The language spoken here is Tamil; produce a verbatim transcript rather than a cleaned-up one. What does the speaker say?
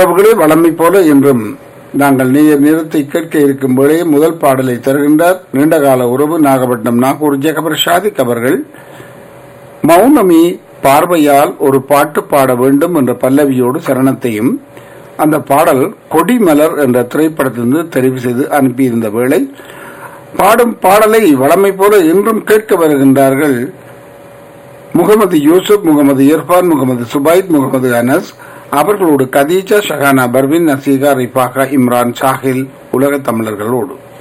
உறவுகளே, வளமை போல இன்றும் நாங்கள் நீர் நிறத்தை கேட்க இருக்கும் வேளே முதல் பாடலை தருகின்றார் நீண்டகால உறவு நாகப்பட்டினம் நாகூர் ஜெகபர் ஷாதிக் அவர்கள். மௌனமி பார்வையால் ஒரு பாட்டு பாட வேண்டும் என்ற பல்லவியோடு சரணத்தையும் அந்த பாடல் கொடிமலர் என்ற திரைப்படத்திலிருந்து தெரிவு செய்து அனுப்பியிருந்த வேளை பாடும் பாடலை வளமை போல இன்றும் கேட்க வருகின்றார்கள் முகமது யூசுப், முகமது இர்பான், முகமது சுபைத், முகமது அனஸ், அவர்களோடு கதீஜா, ஷஹானா பர்வின், நசீகா, ரிஃபாகா, இம்ரான், சாஹில், உலக தமிழர்களோடு.